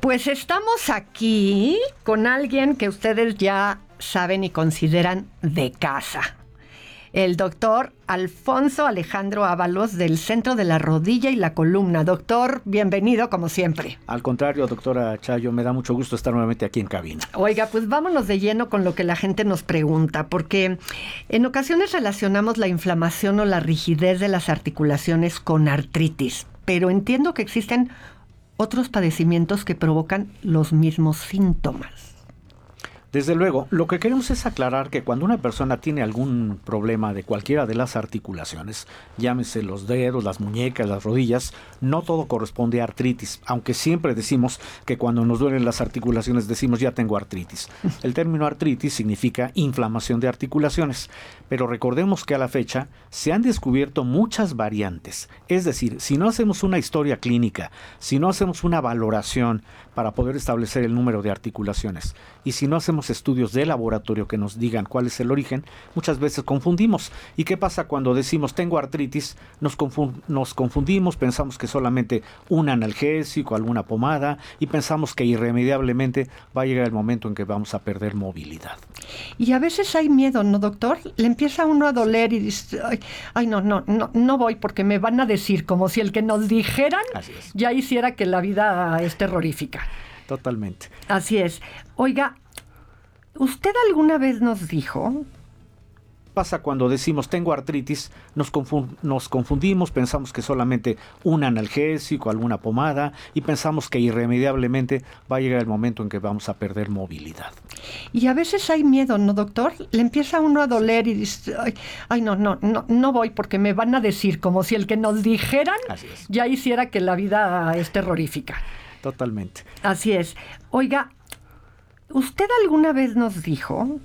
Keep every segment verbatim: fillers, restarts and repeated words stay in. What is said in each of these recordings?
Pues estamos aquí con alguien que ustedes ya saben y consideran de casa. El doctor Alfonso Alejandro Ábalos del Centro de la Rodilla y la Columna. Doctor, bienvenido como siempre. Al contrario, doctora Chayo, me da mucho gusto estar nuevamente aquí en cabina. Oiga, pues vámonos de lleno con lo que la gente nos pregunta, porque en ocasiones relacionamos la inflamación o la rigidez de las articulaciones con artritis, pero entiendo que existen otros padecimientos que provocan los mismos síntomas. Desde luego, lo que queremos es aclarar que cuando una persona tiene algún problema de cualquiera de las articulaciones, llámese los dedos, las muñecas, las rodillas, no todo corresponde a artritis, aunque siempre decimos que cuando nos duelen las articulaciones decimos ya tengo artritis. El término artritis significa inflamación de articulaciones, pero recordemos que a la fecha se han descubierto muchas variantes, es decir, si no hacemos una historia clínica, si no hacemos una valoración para poder establecer el número de articulaciones, y si no hacemos estudios de laboratorio que nos digan cuál es el origen, muchas veces confundimos. ¿Y qué pasa cuando decimos tengo artritis? Nos, confund- nos confundimos, pensamos que solamente un analgésico, alguna pomada, y pensamos que irremediablemente va a llegar el momento en que vamos a perder movilidad. Y a veces hay miedo, ¿no, doctor? Le empieza uno a doler y dice, ay, ay no, no, no, no voy porque me van a decir, como si el que nos dijeran ya hiciera que la vida es terrorífica. Totalmente. Así es. Oiga, ¿usted alguna vez nos dijo? Pasa cuando decimos tengo artritis, nos, confund- nos confundimos, pensamos que solamente un analgésico, alguna pomada, y pensamos que irremediablemente va a llegar el momento en que vamos a perder movilidad. Y a veces hay miedo, ¿no, doctor? Le empieza uno a doler y dice, ay, ay no, no, no, no voy porque me van a decir, como si el que nos dijeran ya hiciera que la vida es terrorífica. Totalmente. Así es. Oiga, ¿usted alguna vez nos dijo?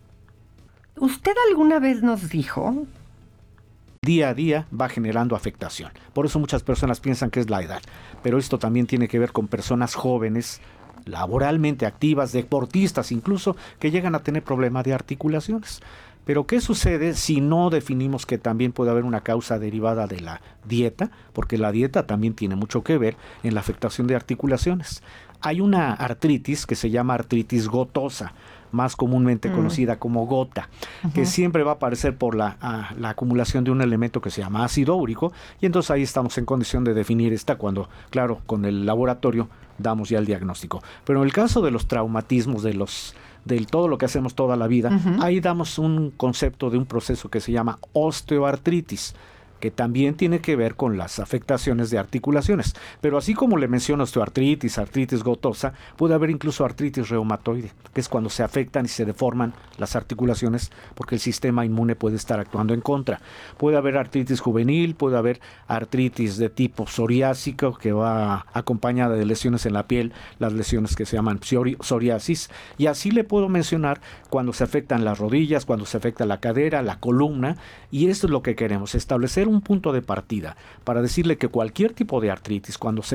¿Usted alguna vez nos dijo? Día a día va generando afectación. Por eso muchas personas piensan que es la edad. Pero esto también tiene que ver con personas jóvenes, laboralmente activas, deportistas incluso, que llegan a tener problemas de articulaciones. Pero ¿qué sucede si no definimos que también puede haber una causa derivada de la dieta? Porque la dieta también tiene mucho que ver en la afectación de articulaciones. Hay una artritis que se llama artritis gotosa, más comúnmente mm. conocida como gota, uh-huh. que siempre va a aparecer por la, a, la acumulación de un elemento que se llama ácido úrico, y entonces ahí estamos en condición de definir esta cuando, claro, con el laboratorio damos ya el diagnóstico. Pero en el caso de los traumatismos, de los de todo lo que hacemos toda la vida, uh-huh. ahí damos un concepto de un proceso que se llama osteoartritis, que también tiene que ver con las afectaciones de articulaciones. Pero así como le menciono osteoartritis, artritis gotosa, puede haber incluso artritis reumatoide, que es cuando se afectan y se deforman las articulaciones porque el sistema inmune puede estar actuando en contra. Puede haber artritis juvenil, puede haber artritis de tipo psoriásico, que va acompañada de lesiones en la piel, las lesiones que se llaman psori- psoriasis, y así le puedo mencionar cuando se afectan las rodillas, cuando se afecta la cadera, la columna, y esto es lo que queremos, establecer un punto de partida para decirle que cualquier tipo de artritis, cuando se